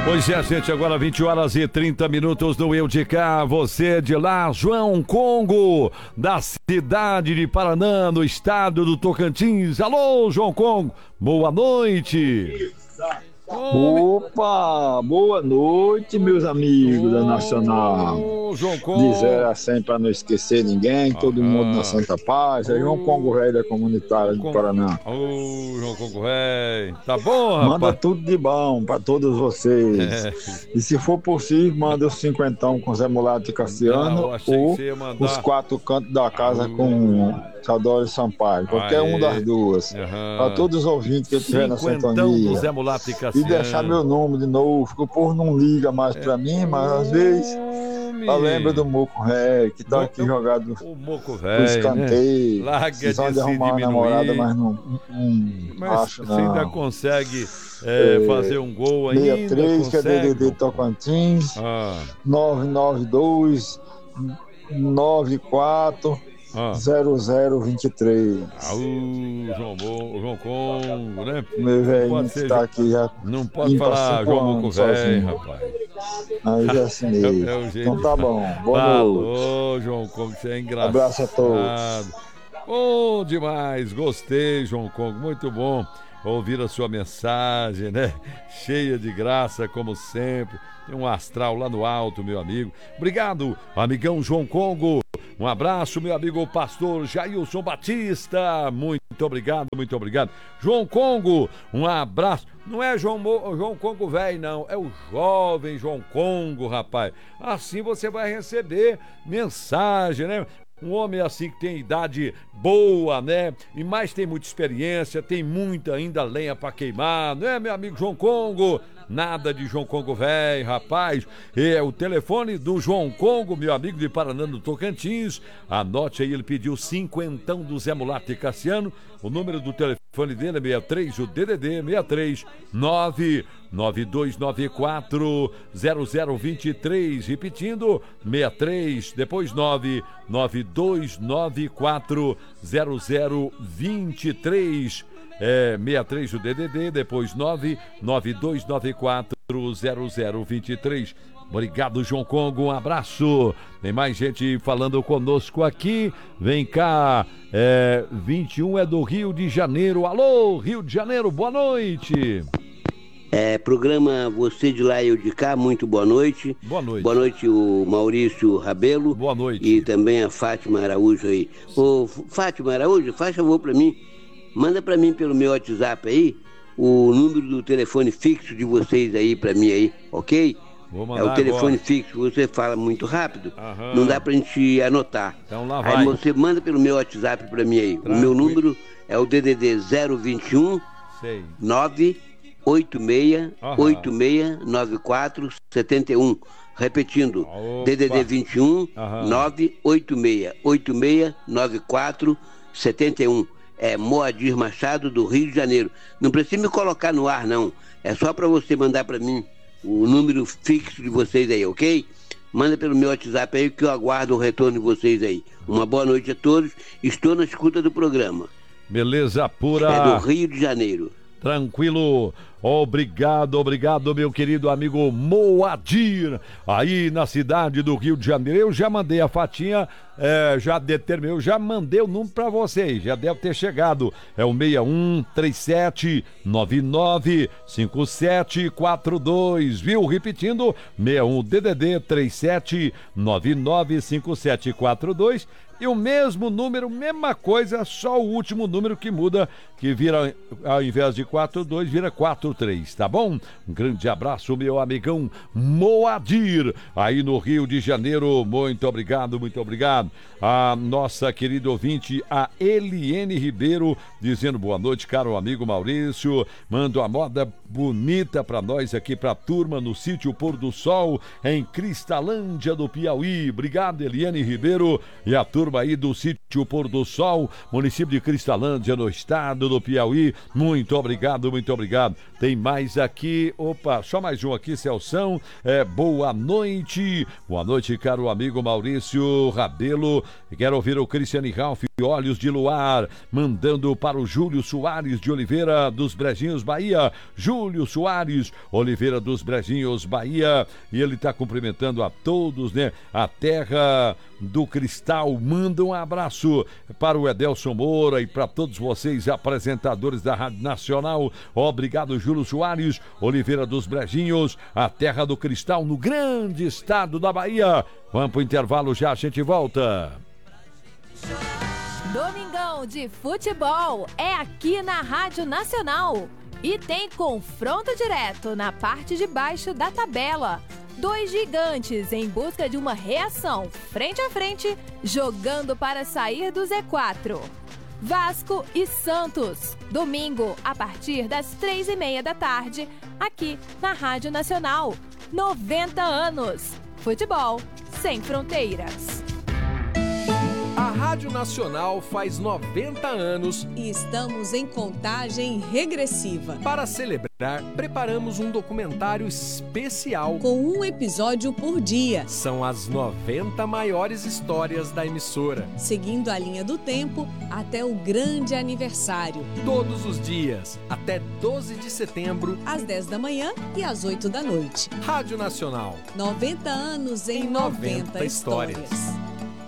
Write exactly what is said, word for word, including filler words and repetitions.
Pois é, gente, agora vinte horas e trinta minutos no Eu de Cá, você de lá, João Congo, da cidade de Paraná, no estado do Tocantins. Alô, João Congo, boa noite. Opa, boa noite, meus amigos da Nacional. João Congo. Dizer assim para não esquecer ninguém, todo Aham. mundo na Santa Paz. É João Congo Velho da Comunitária do Paraná. Ô, João Congo Velho, tá bom, rapaz? Manda tudo de bom para todos vocês. É. E se for possível, manda os cinquentão com Zé Mulato e Cassiano, Não, achei ou que você ia mandar- os quatro cantos da casa Ah. com Sadoro e Sampaio. Qualquer Aê. um das duas. Aham. Para todos os ouvintes que estiver na Cinquentão sintonia. do Zé Mulato e E Cassiano. deixar meu nome de novo, porque o povo não liga mais pra mim, mas às vezes Homem. só lembra do Moco Ré, que tá Mo- aqui jogado O moco no velho, né? escanteio. Larga Precisando de de se arrumar uma diminuir. namorada, mas não, não Mas acho você ainda não. consegue é, É, fazer um gol ainda? sessenta e três, que é consegue? D D D Tocantins, Ah, nove nove dois, nove quatro, ah. zero zero dois três. Ah, o João, Bo, o João Congo, né? Meu velhinho pode que ser, tá aqui já. Não pode indo pra falar cinco João Moco anos velho, sozinho. rapaz. Mas é assim mesmo. É- é o jeito Então de tá falar. bom. Boa noite. Falou, João Congo, você é engraçado. Abraço a todos. Bom demais, gostei, João Congo, muito bom ouvir a sua mensagem, né? Cheia de graça, como sempre. Tem um astral lá no alto, meu amigo. Obrigado, amigão João Congo. Um abraço, meu amigo pastor Jailson Batista. Muito obrigado, muito obrigado. João Congo, um abraço. Não é João, Mo, João Congo velho, não. É o jovem João Congo, rapaz. Assim você vai receber mensagem, né? Um homem assim que tem idade boa, né? E mais tem muita experiência, tem muita ainda lenha pra queimar, não é, meu amigo João Congo? Nada de João Congo velho, rapaz. É o telefone do João Congo, meu amigo de Paraná do Tocantins. Anote aí, ele pediu cinquentão do Zé Mulato e Cassiano. O número do telefone dele é sessenta e três, o D D D sessenta e três, nove nove dois nove quatro, zero zero dois três. Repetindo, sessenta e três, depois nove nove dois nove quatro, zero zero dois três. É sessenta e três o D D D, depois nove nove dois nove quatro, zero zero dois três. Obrigado, João Congo, um abraço. Tem mais gente falando conosco aqui. Vem cá, é, vinte e um é do Rio de Janeiro. Alô, Rio de Janeiro, boa noite. É, programa Você de Lá, Eu de Cá, muito boa noite. Boa noite. Boa noite, o Maurício Rabelo. Boa noite. E também a Fátima Araújo aí. Ô, Fátima Araújo, faz favor pra mim. Manda pra mim pelo meu WhatsApp aí o número do telefone fixo de vocês aí pra mim aí, ok? Vou É mandar o telefone agora. fixo, você fala muito rápido, Aham. não dá pra gente anotar. Então lá vai. Aí você manda pelo meu WhatsApp pra mim aí. Tranquilo. O meu número é o D D D zero vinte e um, Sei. nove oito seis, Aham. oito seis nove quatro sete um. Repetindo, Opa. D D D vinte e um, Aham. nove oito seis, oito seis nove quatro sete um. É Moadir Machado, do Rio de Janeiro. Não precisa me colocar no ar, não. É só para você mandar para mim o número fixo de vocês aí, ok? Manda pelo meu WhatsApp aí que eu aguardo o retorno de vocês aí. Uma boa noite a todos. Estou na escuta do programa. Beleza pura. É do Rio de Janeiro. Tranquilo. Obrigado, obrigado, meu querido amigo Moadir, aí na cidade do Rio de Janeiro. Eu já mandei a fatinha, é, já determinei, eu já mandei o número para vocês, já deve ter chegado. É o seis um três sete nove nove cinco sete quatro dois, viu? Repetindo, seis um D D D três sete nove nove cinco sete quatro dois. E o mesmo número, mesma coisa, só o último número que muda, que vira, ao invés de quatro dois, vira quatro três, tá bom? Um grande abraço, meu amigão Moadir, aí no Rio de Janeiro. Muito obrigado, muito obrigado. A nossa querida ouvinte, a Eliene Ribeiro, dizendo boa noite, caro amigo Maurício. Manda uma moda bonita pra nós aqui, pra turma, no sítio Pôr do Sol, em Cristalândia do Piauí. Obrigado, Eliene Ribeiro, e a turma aí do sítio Pôr do Sol, município de Cristalândia, no estado do Piauí. Muito obrigado, muito obrigado. Tem mais aqui, opa, só mais um aqui, Celção. É, boa noite, boa noite, caro amigo Maurício Rabelo. Quero ouvir o Cristiane Ralph. Olhos de Luar, mandando para o Júlio Soares de Oliveira dos Brejinhos, Bahia. Júlio Soares, Oliveira dos Brejinhos, Bahia. E ele está cumprimentando a todos, né? A Terra do Cristal. Manda um abraço para o Edelson Moura e para todos vocês, apresentadores da Rádio Nacional. Obrigado, Júlio Soares, Oliveira dos Brejinhos, a Terra do Cristal, no grande estado da Bahia. Vamos para o intervalo, já a gente volta. Domingão de futebol é aqui na Rádio Nacional. E tem confronto direto na parte de baixo da tabela. Dois gigantes em busca de uma reação frente a frente, jogando para sair do Z quatro. Vasco e Santos, domingo a partir das três e meia da tarde, aqui na Rádio Nacional. noventa anos. Futebol sem fronteiras. A Rádio Nacional faz noventa anos e estamos em contagem regressiva. Para celebrar, preparamos um documentário especial com um episódio por dia. São as noventa maiores histórias da emissora, seguindo a linha do tempo até o grande aniversário. Todos os dias, até doze de setembro, às dez da manhã e às oito da noite. Rádio Nacional. noventa anos em, em noventa, noventa histórias. histórias.